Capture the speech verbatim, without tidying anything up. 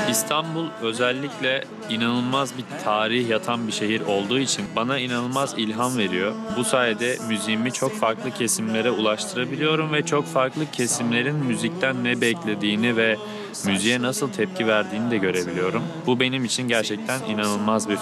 İstanbul özellikle inanılmaz bir tarih yatan bir şehir olduğu için bana inanılmaz ilham veriyor. Bu sayede müziğimi çok farklı kesimlere ulaştırabiliyorum ve çok farklı kesimlerin müzikten ne beklediğini ve müziğe nasıl tepki verdiğini de görebiliyorum. Bu benim için gerçekten inanılmaz bir